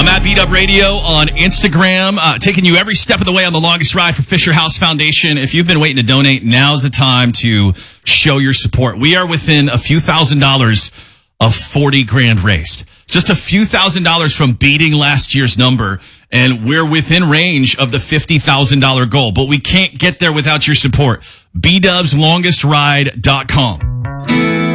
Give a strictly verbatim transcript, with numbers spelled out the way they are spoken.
I'm at Beat Up Radio on Instagram, uh, taking you every step of the way on the longest ride for Fisher House Foundation. If you've been waiting to donate, now's the time to show your support. We are within a few thousand dollars of forty grand raised. Just a few thousand dollars from beating last year's number, and we're within range of the fifty thousand dollars goal. But we can't get there without your support. B Dubs Longest Ride dot com.